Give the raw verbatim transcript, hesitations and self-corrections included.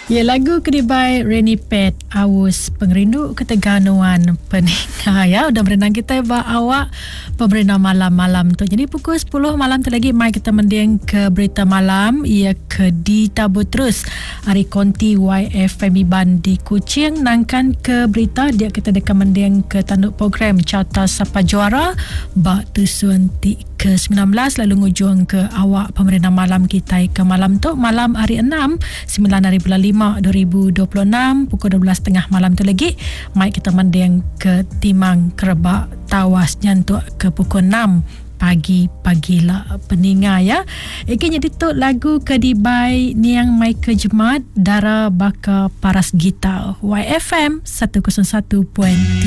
Ya, lagu Kedibai Reni Pet Awus Pengerindu Keteganuan Peninga ya. Udah berenang kita ba awak pemberita malam-malam tu. Jadi pukul sepuluh malam tu lagi mai kita mending ke berita malam. Ia ke ditabut terus Ari Konti Y F M Iban di Kuching nangkan ke berita dia kita dekat mending ke tanduk program Carta Sapa Juara ba tusuan ti ke sembilan belas lalu ngujung ke awak pemerintah malam kita ke malam tu malam hari enam sembilan hari bulan lima dua ribu dua puluh enam pukul dua belas tiga puluh malam tu lagi mai kita mending ke Timang Kerebak tawas nyantuk ke pukul enam pagi-pagilah peninga ya. Ikan jadi tu lagu Kedibai Niang Mai ke Jemat Dara Baka Paras Gitar Y F M seratus satu tiga.